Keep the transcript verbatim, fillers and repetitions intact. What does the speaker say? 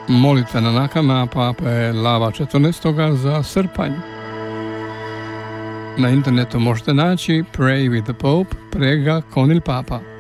Molitvena nakana pape Lava četrnaestog za srpanj. Na internetu možete naći Pray with the Pope, prega con il Papa.